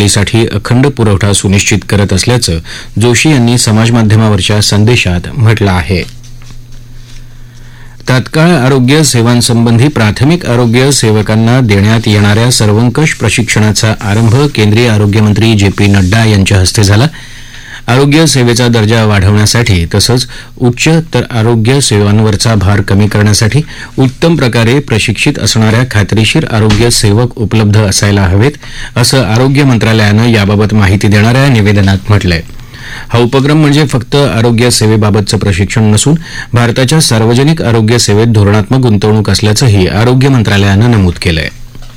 दिवाळीसाठी अखंड पुरवठा सुनिश्चित करत असल्याचं जोशी यांनी समाजमाध्यमावरच्या संदेशात म्हटलं आहे. तात्काळ आरोग्य सेवांसंबंधी प्राथमिक आरोग्य सेवकांना देण्यात येणाऱ्या सर्वंकष प्रशिक्षणाचा आरंभ केंद्रीय आरोग्यमंत्री जे.पी. नड्डा यांच्या हस्ते झाला. आरोग्य सेवेचा दर्जा वाढवण्यासाठी तसंच उच्च तर आरोग्य सेवांवरचा भार कमी करण्यासाठी उत्तम प्रकारे प्रशिक्षित असणाऱ्या खात्रीशीर आरोग्य सेवक उपलब्ध असायला हवेत असं आरोग्य मंत्रालयानं याबाबत माहिती देणाऱ्या निवेदनात म्हटलंय. हा उपक्रम म्हणजे फक्त आरोग्य सेवेबाबतचं प्रशिक्षण नसून भारताच्या सार्वजनिक आरोग्य सेवेत धोरणात्मक गुंतवणूक असल्याचंही आरोग्य मंत्रालयानं नमूद केलंय.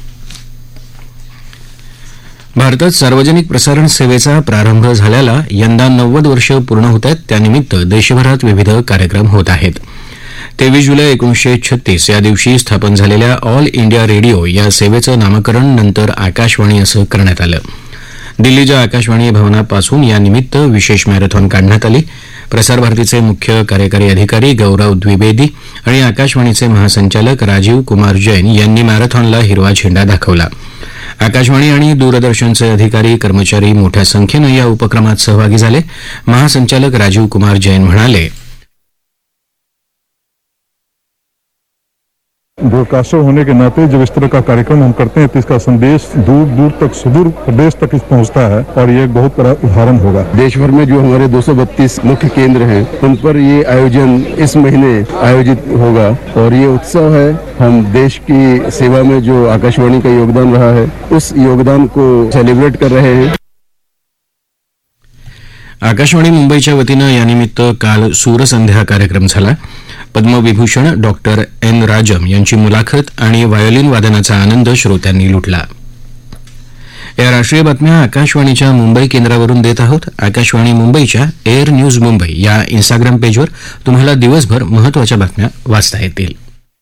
भारतात सार्वजनिक प्रसारण सेवेचा प्रारंभ झाल्याला यंदा 90 वर्ष पूर्ण होत आहेत. त्यानिमित्त देशभरात विविध कार्यक्रम होत आहेत. 23 जुलै 1936 या दिवशी स्थापन झालेल्या ऑल इंडिया रेडिओ या सेवेचं नामकरण नंतर आकाशवाणी असं करण्यात आलं. दिल्लीच्या आकाशवाणी भवनापासून यानिमित्त विशेष मॅरेथॉन काढण्यात आली. प्रसार भारतीचे मुख्य कार्यकारी अधिकारी गौरव द्विवेदी आणि आकाशवाणीचे महासंचालक राजीव कुमार जैन यांनी मॅरेथॉनला हिरवा झेंडा दाखवला. आकाशवाणी आणि दूरदर्शनचे अधिकारी कर्मचारी मोठ्या संख्येनं या उपक्रमात सहभागी झाले. महासंचालक राजीव कुमार जैन म्हणाले, ब्रॉडकास्टर होने के नाते जब इस तरह का कार्यक्रम हम करते हैं तो इसका संदेश दूर दूर तक सुदूर प्रदेश तक पहुंचता है और ये एक बहुत बड़ा उदाहरण होगा. देश भर में जो हमारे 232 मुख्य केंद्र हैं उन पर ये आयोजन इस महीने आयोजित होगा और ये उत्सव है. हम देश की सेवा में जो आकाशवाणी का योगदान रहा है उस योगदान को सेलिब्रेट कर रहे हैं. आकाशवाणी मुंबईच्या वतीनं यानिमित्त काल सूरसंध्या कार्यक्रम झाला. पद्मविभूषण डॉक्टर एन राजम यांची मुलाखत आणि व्हायोलिन वादनाचा आनंद श्रोत्यांनी लुटला. या राष्ट्रीय बातम्या आकाशवाणीच्या मुंबई केंद्रावरून देत आहोत. आकाशवाणी मुंबईच्या एअर न्यूज मुंबई या इन्स्टाग्राम पेजवर तुम्हाला दिवसभर महत्त्वाच्या बातम्या वाचता येतील.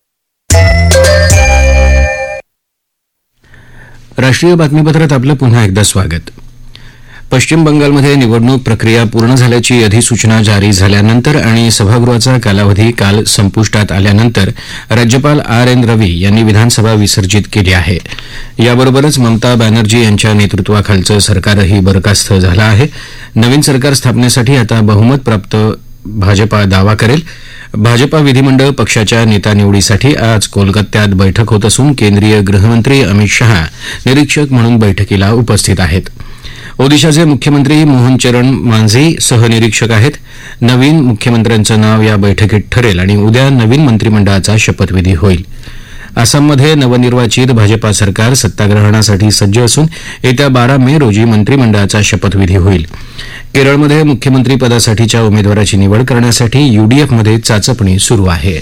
राष्ट्रीय बातमीपत्रात आपलं पुन्हा एकदा स्वागत. पश्चिम बंगालमध्ये निवडणूक प्रक्रिया पूर्ण झाल्याची अधिसूचना जारी झाल्यानंतर आणि सभागृहाचा कालावधी काल संपुष्टात आल्यानंतर राज्यपाल आर एन रवी यांनी विधानसभा विसर्जित केली आहे. याबरोबरच ममता बॅनर्जी यांच्या नेतृत्वाखालचं सरकारही बरखास्त झालं आहे. नवीन सरकार स्थापनेसाठी आता बहुमत प्राप्त भाजपा दावा करेल. भाजपा विधिमंडळ पक्षाच्या नेता निवडीसाठी आज कोलकात्यात बैठक होत असून केंद्रीय गृहमंत्री अमित शहा निरीक्षक म्हणून बैठकीला उपस्थित आहेत. ओदिशाचे मुख्यमंत्री मोहन चरण मांझी सहनिरीक्षक आहेत. नवीन मुख्यमंत्र्यांचं नाव या बैठकीत ठरेल आणि उद्या नवीन मंत्रिमंडळाचा शपथविधी होईल. आसाममध्ये नवनिर्वाचित भाजपा सरकार सत्ताग्रहणासाठी सज्ज असून येत्या 12 मे रोजी मंत्रिमंडळाचा शपथविधी होईल. केरळमध्ये मुख्यमंत्रीपदासाठीच्या उमेदवाराची निवड करण्यासाठी यूडीएफमध्ये चाचपणी सुरू आहे.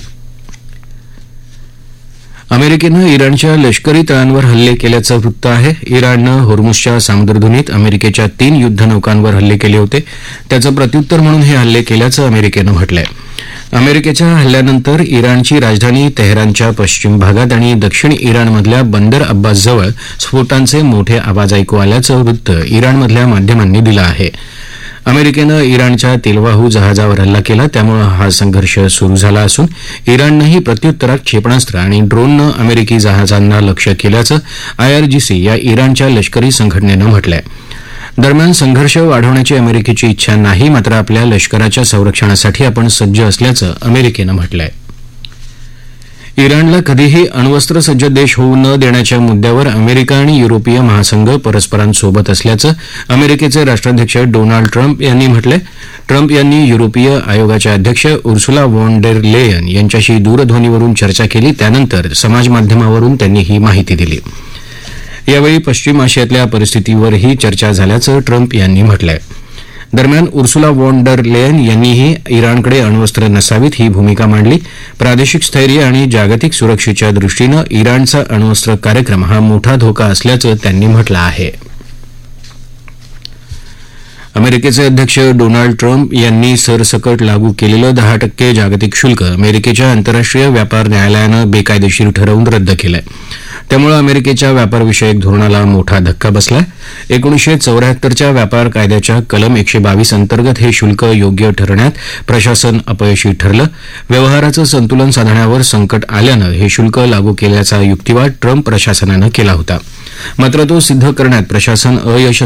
अमेरिकेनं इराणच्या लष्करी तळांवर हल्ले केल्याचं वृत्त आहे. इराणनं होर्मुझच्या सामुद्रधुनीत अमेरिकेच्या 3 युद्धनौकांवर हल्ले केले होते. त्याचं प्रत्युत्तर म्हणून हे हल्ले केल्याचं अमेरिकेनं म्हटलंय. अमेरिकेच्या हल्ल्यानंतर इराणची राजधानी तेहरानच्या पश्चिम भागात आणि दक्षिण इराणमधल्या बंदर अब्बासजवळ स्फोटांचे मोठे आवाज ऐकू आल्याचं वृत्त इराणमधल्या माध्यमांनी दिलं आहे. अमेरिकेनं इराणच्या तेलवाहू जहाजावर हल्ला केला त्यामुळे हा संघर्ष सुरू झाला असून इराणनंही प्रत्युत्तरात क्षेपणास्त्र आणि ड्रोननं अमेरिकी जहाजांना लक्ष्य केल्याचं आयआरजीसी या इराणच्या लष्करी संघटनेनं म्हटलंय. दरम्यान संघर्ष वाढवण्याची अमेरिकेची इच्छा नाही, मात्र आपल्या लष्कराच्या संरक्षणासाठी आपण सज्ज असल्याचं अमेरिकेनं म्हटलंय. इराणला कधीही अण्वस्त्र सज्ज देश होऊ न देण्याच्या मुद्द्यावर अमेरिका आणि युरोपीय महासंघ परस्परांसोबत असल्याचं अमेरिकेचे राष्ट्राध्यक्ष डोनाल्ड ट्रम्प यांनी म्हटलंय. ट्रम्प यांनी युरोपीय आयोगाच्या अध्यक्ष उर्सुला व्हॉन डेर लेयन यांच्याशी दूरध्वनीवरून चर्चा केली. त्यानंतर समाजमाध्यमावरून त्यांनी ही माहिती दिली. यावेळी पश्चिम आशियातल्या परिस्थितीवरही चर्चा झाल्याचं ट्रम्प यांनी म्हटलंय. दरम्यान उर्सुला व्हॉन डर लेयन यांनीही इराणकडे अण्वस्त्र नसावीत ही भूमिका मांडली. प्रादेशिक स्थैर्य आणि जागतिक सुरक्षेच्या दृष्टीनं इराणचा अण्वस्त्र कार्यक्रम हा मोठा धोका असल्याचं त्यांनी म्हटलं आहे. अमेरिकेचे अध्यक्ष डोनाल्ड ट्रम्प यांनी सरसकट लागू केलेलं 10% जागतिक शुल्क अमेरिकेच्या आंतरराष्ट्रीय व्यापार न्यायालयानं बेकायदेशीर ठरवून रद्द केलंय. त्यामुळे अमेरिकेच्या व्यापारविषयक धोरणाला मोठा धक्का बसलाय. 1974च्या व्यापार कायद्याच्या कलम 122 अंतर्गत हे शुल्क योग्य ठरवण्यात प्रशासन अपयशी ठरलं. व्यवहाराचं संतुलन साधण्यावर संकट आल्यानं हे शुल्क लागू केल्याचा युक्तिवाद ट्रम्प प्रशासनानं केला होता. मात्र तो सिद्ध करण्यात प्रशासन अयशस्वी